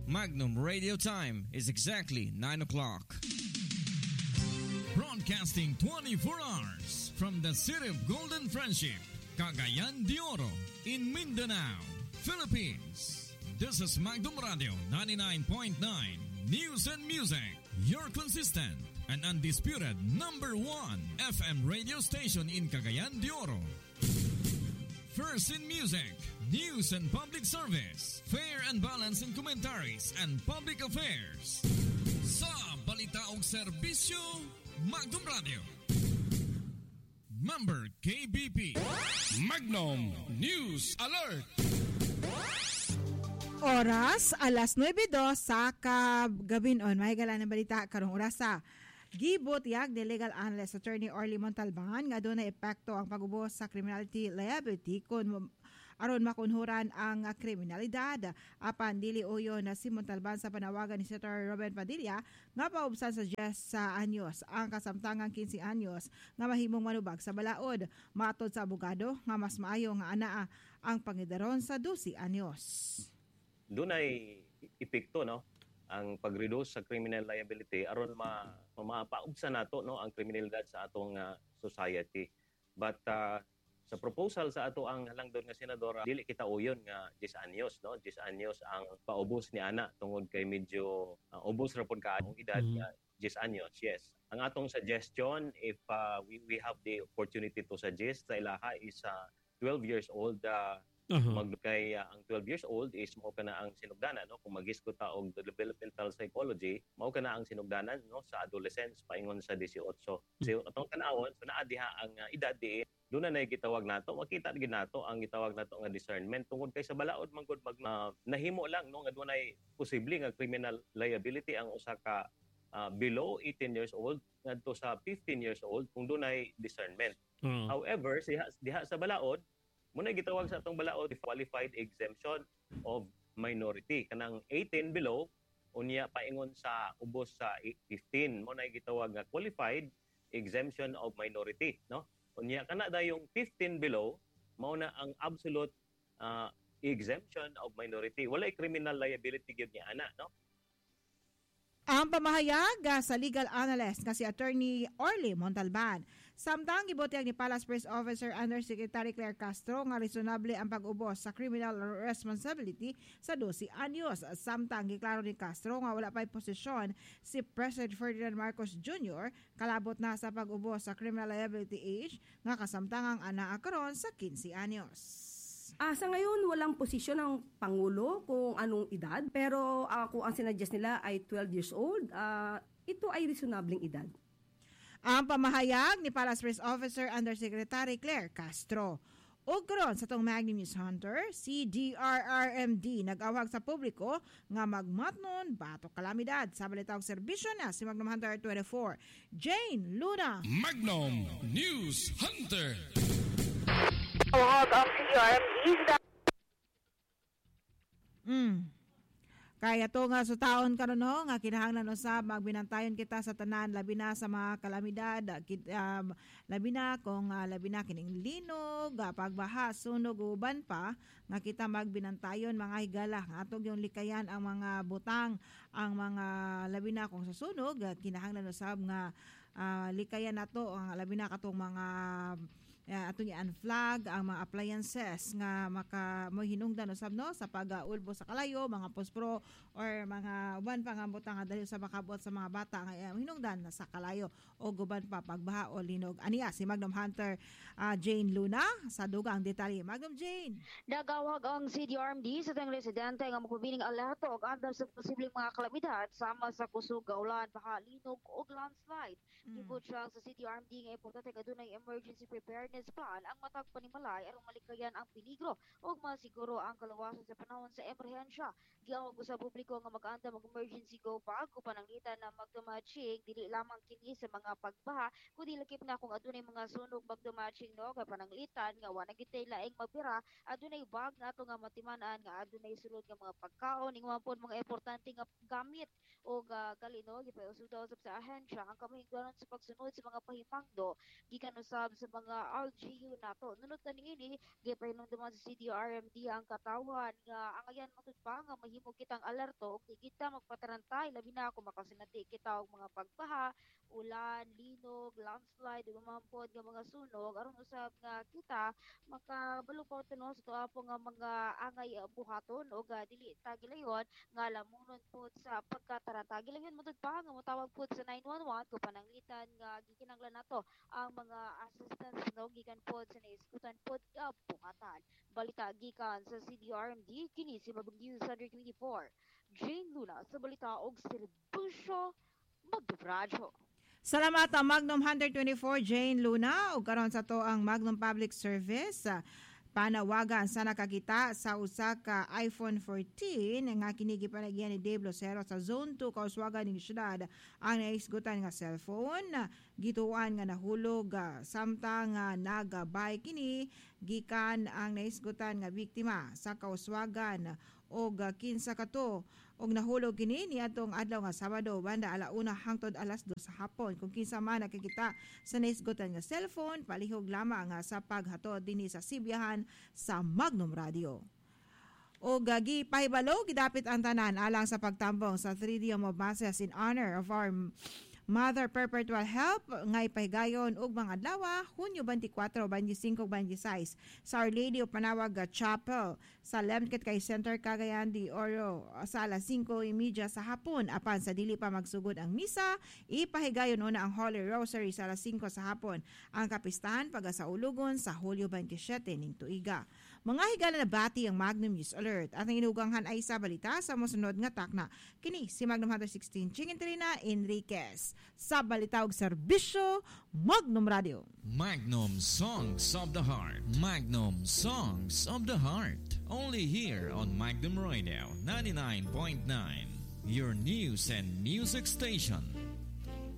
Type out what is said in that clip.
Magnum Radio time is exactly 9 o'clock. Broadcasting 24 hours from the city of Golden Friendship, Cagayan de Oro, in Mindanao, Philippines. This is Magnum Radio 99.9 News and Music, your consistent and undisputed number 1 FM radio station in Cagayan de Oro. First in music, news and public service, fair and balanced in commentaries and public affairs. Sa balita ug serbisyo, Magnum Radio. Member KBP. Magnum News Alert. Oras, alas 9:02 sa kagabinon. May gala ng balita karong orasa. Gibot yag ni legal analyst attorney Orly Montalban nga doon na epekto ang pag-ubos sa criminality liability kung aron makunhuran ang kriminalidad. Apan dili uyo na si Montalban sa panawagan ni Senator Robin Padilla nga paubsan sa 10 anyos ang kasamtangang 15 anyos nga mahimong manubag sa balaod. Matod sa abogado nga mas maayo nga anaa ang pangidaron sa 12 anyos. Doon ay epekto no ang pag-reduce sa criminal liability aron mapaubsan nato no ang kriminalidad sa atong society. But sa proposal sa ato ang halangdon nga senadora, dili kita uyon nga 10 anyos no, 10 anyos ang paubos ni ana tungod kay medyo ubos ra pud ka ang edad nga 10 anyos. Yes. Ang atong suggestion if we have the opportunity to suggest sa ilaha is 12 years old kay ang 12 years old is mao kana ang sinugdanan no kung magisgot ta og developmental psychology mao kana ang sinugdanan no sa adolescence paingon sa 18. So atong tan-awon so naa diha ang edad di doon na gitawag nato makita gid nato ang gitawag nato nga discernment tungod kay sa balaod man gud nahimo lang no nga dunay posible nga criminal liability ang usa ka below 18 years old ngadto sa 15 years old kung dunay discernment. However diha sa balaod muna gitawag sa atong balaod qualified exemption of minority kanang 18 below unya paingon sa ubos sa 15 mo na gitawag nga qualified exemption of minority no unya kana dayong 15 below mao na ang absolute exemption of minority walay criminal liability gyud niya ana no. Ang pamahayag sa legal analyst nga si Attorney Orly Montalban. Samtang gibotyag ni Palace Press Officer Undersecretary Claire Castro nga reasonable ang pag-ubos sa criminal responsibility sa 12 anyos. Samtang giklaro ni Castro nga wala pa'y posisyon si President Ferdinand Marcos Jr. kalabot na sa pag-ubos sa criminal liability age nga kasamtangang anaa karon sa 15 anyos. Sa ngayon, walang posisyon ng Pangulo kung anong edad. Pero kung ang sinuggest nila ay 12 years old, ito ay reasonabling edad. Ang pamahayag ni Palace Press Officer Undersecretary Claire Castro. O karon sa tong Magnum News Hunter, si DRRMD nag-awag sa publiko nga magmatnon batok kalamidad. Sa balitang serbisyo na si Magnum Hunter 24, Jane Luna. Magnum News Hunter. Kaya to nga sa taon karon no nga kinahanglan usab magbinantayon kita sa tanan labi na sa mga kalamidad labi na kung labi na kining linog pagbaha sunog uban pa nga kita magbinantayon mga higala nga atong yung likayan ang mga butang ang mga labi na kung sa sunog kinahanglan usab nga likayan nato ang labi na katong mga atong i-unflag ang mga appliances nga mo hinungdan usab no sa pag-ulbo sa kalayo, mga pospro or mga uban pa nga butang nga dali sa makabot sa mga bata nga hinungdan na sa kalayo o guban pa pagbaha o linog. Aniya si Magnum Hunter Jane Luna sa dugang detalye. Magnum Jane. Nagawag ang CDRMD sa tang residente nga magpabining alerto og andam sa posibleng mga kalamidad sama sa kusog, ulan, baha, linog ug landslide. Gibot siya sa CDRMD nga importante kadunay emergency preparedness plan ang matag panimalay aron malikayan ang peligro ug masiguro ang kalawasan sa panahon sa emerhensya. Giawag sa publiko nga mag-andam og emergency go bag upan ang litan na magdumatching dili lamang kini sa mga pagbaha kundi lakip na kung adunay mga sunog magdumatching no kay pananglitan nga wa nagitay laing mapira adunay bag nato nga matiman-an nga adunay sulod nga mga pagkaon ning mga importante nga gamit o gali no gipayusog daw sa ahensya ang kamahingganon sa pagsunod sa mga pahimangdo gikan usab sa mga LGU nato. Nunod na niini, gipahinumduman sa CDRMD ang katawan nga angayan matud pa nga mahimo kitang alerto ug di kita magpatarantay labi na kung makasinati kita og mga pagbaha, ulan, linog, landslide, ug mampod nga mga sunog aron usab nga kita makabalukot no sa tuwa po nga mga angay buhaton o dili tagilayon nga lamunon po sa pagkataranta. Gilayon mo pa nga motawag po sa 911 kung pananglitan nga gikinanglan nato ang mga assistance no gikan po sa naiskutan po buhatan. Balita gikan sa CDRMD kini si Mabag News 124. Jane Luna sa balita og serbisyo magdubradyo. Salamat ang Magnum 124 Jane Luna ug karon sa to ang Magnum Public Service. Panawagan sa nakakita sa usa ka iPhone 14 nga kinigi panagyan ni Dave Lucero sa Zone 2 kauswagan ning syudad ang naisgutan nga cellphone gituan nga nahulog samtang nagabay kini gikan ang naisgutan nga biktima sa kauswagan og 15 kato og nahulog kini niadtong adlaw nga Sabado banda 1:00 hangtod 2:00 sa hapon. Kung kinsa man nakikita sa naisgutan nga cellphone palihog lamang nga sa paghatod dinhi sa Sibiyahan sa Magnum Radio. O gagi pahibalo gidapit ang tanan alang sa pagtambong sa Tridium of Masses in honor of our Mother Perpetual Help nga ipahigayon og mga adlaw Hunyo 24, 25, 26 sa Our Lady of Panawag Chapel sa Lemkit kay Center Cagayan de Oro sa alas 5:30 sa hapon. Apan sa dili pa magsugod ang misa, ipahigayon una ang Holy Rosary sa alas 5 sa hapon. Ang kapistahan pagasaulugon sa Hulyo 27 ning tuiga. Mga higala na bati ang Magnum News Alert at ang inuganghan ay sa balita sa mosunod nga takna. Kini si Magnum 116 Chingintrina Enriquez sa balita og serbisyo Magnum Radio. Magnum Songs of the Heart. Magnum Songs of the Heart. Only here on Magnum Radio 99.9. Your news and music station.